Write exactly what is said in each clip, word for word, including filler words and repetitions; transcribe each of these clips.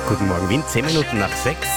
Guten Morgen, Wien, zehn Minuten nach sechs.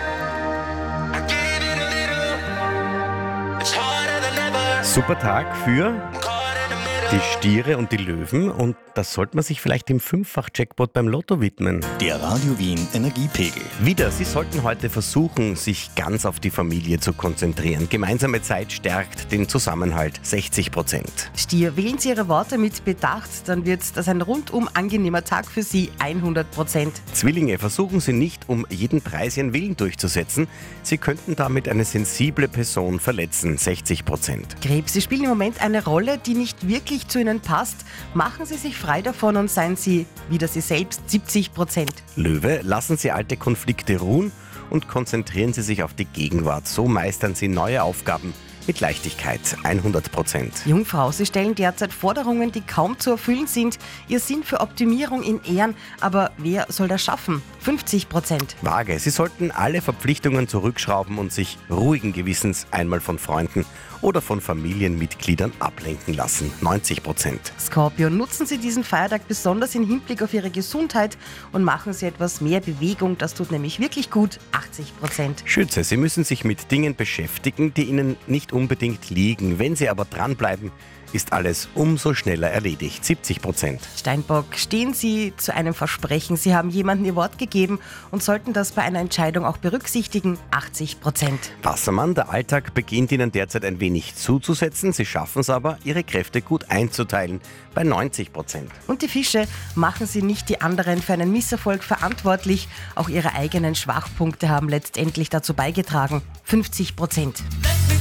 Super Tag für die Stiere und die Löwen, und das sollte man sich vielleicht dem Fünffach-Jackpot beim Lotto widmen. Der Radio Wien Energiepegel. Wieder, Sie sollten heute versuchen, sich ganz auf die Familie zu konzentrieren. Gemeinsame Zeit stärkt den Zusammenhalt, sechzig Prozent. Stier, wählen Sie Ihre Worte mit Bedacht, dann wird das ein rundum angenehmer Tag für Sie, hundert Prozent. Zwillinge, versuchen Sie nicht, um jeden Preis Ihren Willen durchzusetzen. Sie könnten damit eine sensible Person verletzen, sechzig Prozent. Krebs, Sie spielen im Moment eine Rolle, die nicht wirklich zu Ihnen passt. Machen Sie sich frei davon und seien Sie wieder Sie selbst, siebzig Prozent. Löwe, lassen Sie alte Konflikte ruhen und konzentrieren Sie sich auf die Gegenwart. So meistern Sie neue Aufgaben mit Leichtigkeit, hundert Prozent. Jungfrau, Sie stellen derzeit Forderungen, die kaum zu erfüllen sind. Ihr Sinn für Optimierung in Ehren, aber wer soll das schaffen? fünfzig Prozent. Waage, Sie sollten alle Verpflichtungen zurückschrauben und sich ruhigen Gewissens einmal von Freunden oder von Familienmitgliedern ablenken lassen, neunzig Prozent. Skorpion, nutzen Sie diesen Feiertag besonders im Hinblick auf Ihre Gesundheit und machen Sie etwas mehr Bewegung, das tut nämlich wirklich gut, achtzig Prozent. Schütze, Sie müssen sich mit Dingen beschäftigen, die Ihnen nicht unbedingt liegen. Wenn Sie aber dranbleiben, ist alles umso schneller erledigt, siebzig Prozent. Steinbock, stehen Sie zu einem Versprechen. Sie haben jemandem Ihr Wort gegeben und sollten das bei einer Entscheidung auch berücksichtigen, achtzig Prozent. Wassermann, der Alltag beginnt Ihnen derzeit ein wenig zuzusetzen. Sie schaffen es aber, Ihre Kräfte gut einzuteilen, bei neunzig Prozent. Und die Fische, machen Sie nicht die anderen für einen Misserfolg verantwortlich. Auch Ihre eigenen Schwachpunkte haben letztendlich dazu beigetragen, fünfzig Prozent.